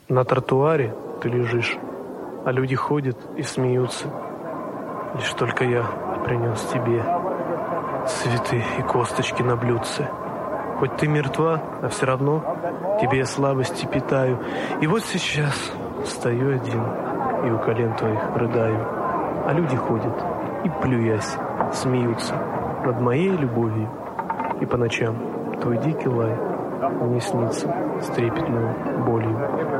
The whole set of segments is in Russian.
На тротуаре ты лежишь, а люди ходят и смеются. Лишь только я принес тебе цветы и косточки на блюдце. Хоть ты мертва, а все равно тебе я слабости питаю. И вот сейчас стою один и у колен твоих рыдаю. А люди ходят и, плюясь, смеются над моей любовью. И по ночам твой дикий лай мне снится с трепетной болью.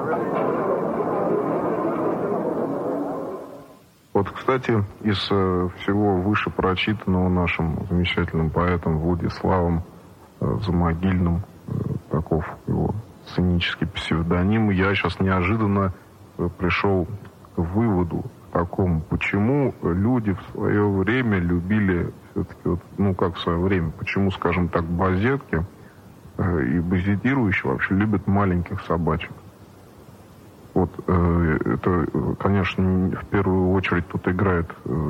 Вот, кстати, из всего выше прочитанного нашим замечательным поэтом Владиславом Замогильным, таков его сценический псевдоним, я сейчас неожиданно пришел к выводу такому, почему люди в свое время любили все-таки, вот, ну как в свое время, почему, скажем так, базетки и базетирующие вообще любят маленьких собачек. Вот это, конечно, в первую очередь тут играет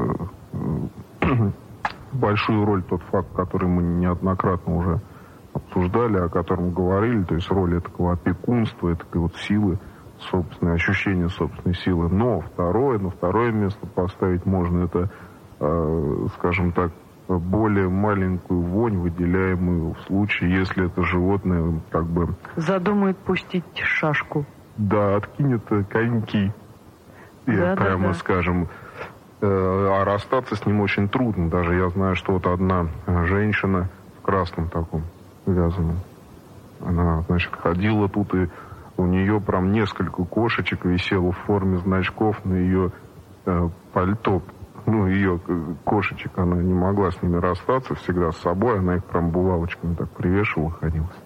большую роль тот факт, который мы неоднократно уже обсуждали, о котором говорили, то есть роль такого опекунства, такой вот силы собственной, ощущение собственной силы. Но на второе место поставить можно это, скажем так, более маленькую вонь, выделяемую в случае, если это животное как бы... задумает пустить шашку. Да, откинет коньки, прямо скажем. А расстаться с ним очень трудно. Даже я знаю, что вот одна женщина в красном таком вязаном, она, значит, ходила тут, и у нее прям несколько кошечек висело в форме значков на ее пальто. Ну, ее кошечек, она не могла с ними расстаться, всегда с собой, она их прям булавочками так привешивала, ходила.